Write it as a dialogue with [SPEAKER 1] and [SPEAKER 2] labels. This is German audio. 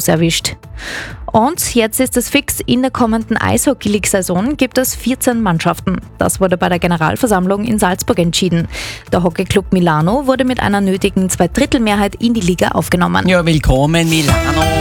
[SPEAKER 1] Chance erwischt. Und jetzt ist es fix, in der kommenden Eishockey-League-Saison gibt es 14 Mannschaften. Das wurde bei der Generalversammlung in Salzburg entschieden. Der Hockeyclub Milano wurde mit einer nötigen Zweidrittelmehrheit in die Liga aufgenommen.
[SPEAKER 2] Ja, willkommen Milano.